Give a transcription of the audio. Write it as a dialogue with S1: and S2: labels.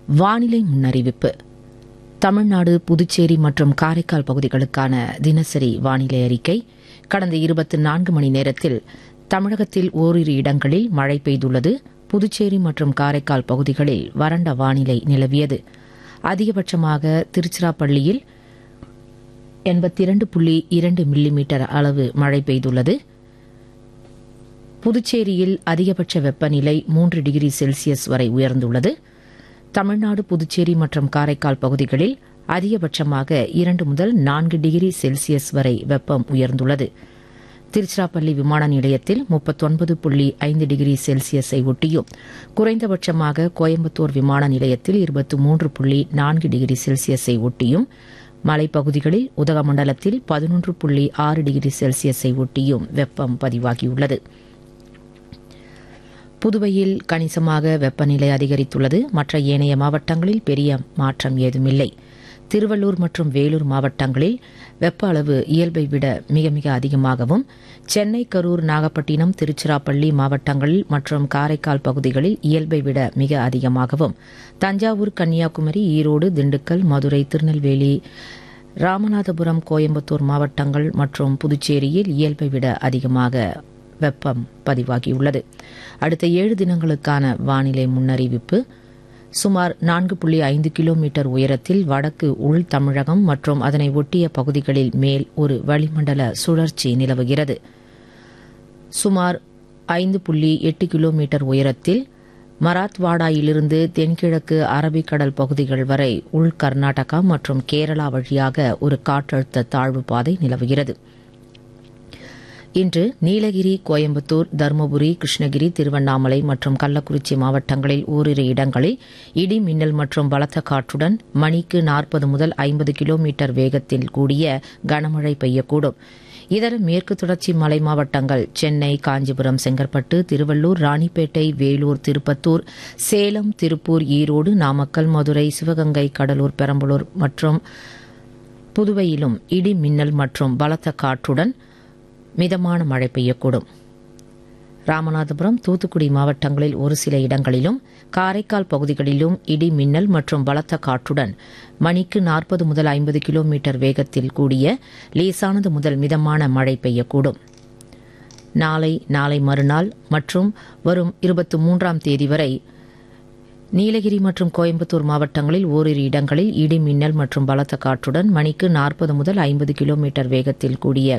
S1: வானிலை முன்னறிவிப்பு. தமிழ்நாடு, புதுச்சேரி மற்றும் காரைக்கால் பகுதிகளுக்கான தினசரி வானிலை அறிக்கை. கடந்த 24 மணி நேரத்தில் தமிழகத்தில் ஓரிரு இடங்களில் மழை பெய்துள்ளது. புதுச்சேரி மற்றும் காரைக்கால் பகுதிகளில் வறண்ட வானிலை நிலவியது. அதிகபட்சமாக திருச்சிராப்பள்ளியில் 82.2 மில்லிமீட்டர் அளவு மழை பெய்துள்ளது. புதுச்சேரியில் அதிகபட்ச வெப்பநிலை 3 டிகிரி செல்சியஸ் வரை உயர்ந்துள்ளது. தமிழ்நாடு, புதுச்சேரி மற்றும் காரைக்கால் பகுதிகளில் அதிகபட்சமாக 2 முதல் 4 டிகிரி செல்சியஸ் வரை வெப்பம் உயர்ந்துள்ளது. திருச்சிராப்பள்ளி விமான நிலையத்தில் 39.5 டிகிரி செல்சியஸை ஒட்டியும், குறைந்தபட்சமாக கோயம்புத்தூர் விமான நிலையத்தில் 23.4 டிகிரி செல்சியஸை ஒட்டியும், மலைப்பகுதிகளில் உதகமண்டலத்தில் 11.6 டிகிரி செல்சியஸை ஒட்டியும் வெப்பம் பதிவாகியுள்ளது. புதுவையில் கணிசமாக வெப்பநிலை அதிகரித்துள்ளது. மற்ற ஏனைய மாவட்டங்களில் பெரிய மாற்றம் ஏதுமில்லை. திருவள்ளூர் மற்றும் வேலூர் மாவட்டங்களில் வெப்ப அளவு இயல்பை விட மிக மிக அதிகமாகவும், சென்னை, கரூர், நாகப்பட்டினம், திருச்சிராப்பள்ளி மாவட்டங்களில் மற்றும் காரைக்கால் பகுதிகளில் இயல்பை விட மிக அதிகமாகவும், தஞ்சாவூர், கன்னியாகுமரி, ஈரோடு, திண்டுக்கல், மதுரை, திருநெல்வேலி, ராமநாதபுரம், கோயம்புத்தூர் மாவட்டங்கள் மற்றும் புதுச்சேரியில் இயல்பை விட அதிகமாக வெப்பம் பதிவாகியுள்ளது. அடுத்த 7 தினங்களுக்கான வானிலை முன்னறிவிப்பு. சுமார் 4.5 கிலோமீட்டர் உயரத்தில் வடக்கு உள் தமிழகம் மற்றும் அதனை ஒட்டிய பகுதிகளில் மேல் ஒரு வளிமண்டல சுழற்சி நிலவுகிறது. சுமார் 5.8 கிலோமீட்டர் உயரத்தில் மராத்வாடாயிலிருந்து தென்கிழக்கு அரபிக்கடல் பகுதிகள் வரை உள் கர்நாடகா மற்றும் கேரளா வழியாக ஒரு காற்றழுத்த தாழ்வு பாதை நிலவுகிறது. இன்று நீலகிரி, கோயம்புத்தூர், தருமபுரி, கிருஷ்ணகிரி, திருவண்ணாமலை மற்றும் கள்ளக்குறிச்சி மாவட்டங்களில் ஓரிரு இடங்களில் இடி, மின்னல் மற்றும் பலத்த காற்றுடன் மணிக்கு 40 முதல் 50 கிலோமீட்டர் வேகத்தில் கூடிய கனமழை பெய்யக்கூடும். இதர மேற்கு தொடர்ச்சி மலை மாவட்டங்கள் சென்னை, காஞ்சிபுரம், செங்கற்பட்டு, திருவள்ளூர், ராணிப்பேட்டை, வேலூர், திருப்பத்தூர், சேலம், திருப்பூர், ஈரோடு, நாமக்கல், மதுரை, சிவகங்கை, கடலூர், பெரம்பலூர் மற்றும் புதுவையிலும் இடி, மின்னல் மற்றும் பலத்த காற்றுடன் மிதமான மழை பெய்யக்கூடும். ராமநாதபுரம், தூத்துக்குடி மாவட்டங்களில் ஒரு சில இடங்களிலும், காரைக்கால் பகுதிகளிலும் இடி, மின்னல் மற்றும் பலத்த காற்றுடன் மணிக்கு 40 முதல் 50 கிலோமீட்டர் வேகத்தில் கூடிய லேசானது முதல் மிதமான மழை பெய்யக்கூடும். நாளை மறுநாள் மற்றும் வரும் 23ஆம் தேதி வரை நீலகிரி மற்றும் கோயம்புத்தூர் மாவட்டங்களில் ஓரிரு இடங்களில் இடி, மின்னல் மற்றும் பலத்த காற்றுடன் மணிக்கு 40 முதல் 50 கிலோமீட்டர் வேகத்தில் கூடிய